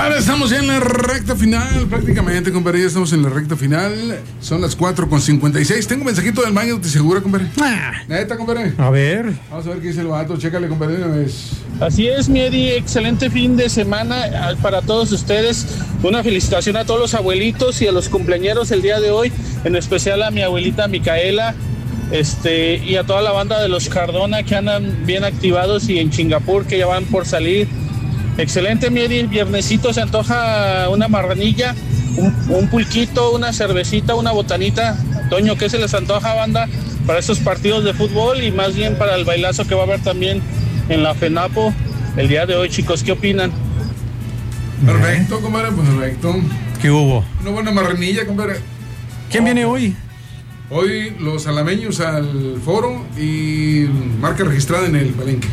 Ahora estamos ya en la recta final, prácticamente, compadre. Ya estamos en la recta final. Son las 4:56. Tengo un mensajito del baño, ¿te segura, compadre? Neta, compadre. A ver. Vamos a ver qué dice el vato. Chécale, compadre, una vez. Así es, mi Eddie. Excelente fin de semana para todos ustedes. Una felicitación a todos los abuelitos y a los cumpleañeros el día de hoy. En especial a mi abuelita Micaela. Y a toda la banda de los Cardona que andan bien activados y en Chingapur que ya van por salir. Excelente, mi Eddie. Viernesito se antoja una marranilla, un pulquito, una cervecita, una botanita. Toño, ¿qué se les antoja, banda, para estos partidos de fútbol y más bien para el bailazo que va a haber también en la FENAPO el día de hoy, chicos? ¿Qué opinan? Perfecto, compadre, pues perfecto. ¿Qué hubo? Una buena marranilla, compadre. ¿Quién viene hoy? Hoy los alameños al foro y marca registrada en el Palenque.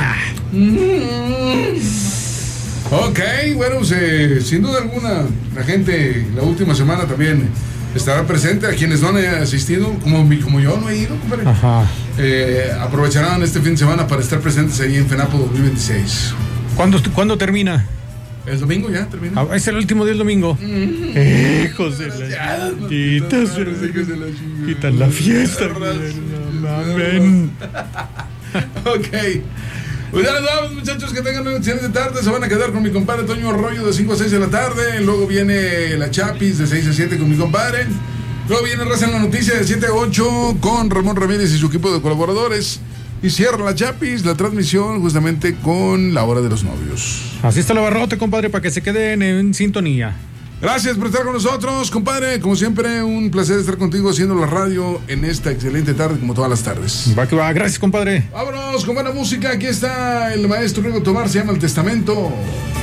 Ok, bueno, sin duda alguna, la gente la última semana también estará presente. A quienes no han asistido, como yo no he ido, compadre, aprovecharán este fin de semana para estar presentes ahí en FENAPO 2026. ¿Cuándo termina? El domingo ya termina. Es el último día del domingo. Hijos de la quitan la fiesta. Amén. Ok. Pues ya les vamos, muchachos, que tengan una excelente tarde. Se van a quedar con mi compadre Toño Arroyo de 5 a 6 de la tarde. Luego viene la Chapis de 6 a 7 con mi compadre. Luego viene Raza en la Noticia de 7 a 8 con Ramón Ramírez y su equipo de colaboradores. Y cierra la Chapis, la transmisión justamente con la hora de los novios. Así está el abarrote, compadre, para que se queden en sintonía. Gracias por estar con nosotros, compadre. Como siempre, un placer estar contigo haciendo la radio en esta excelente tarde, como todas las tardes. Va que va, gracias, compadre. Vámonos con buena música. Aquí está el maestro Rigo Tomar, se llama El Testamento.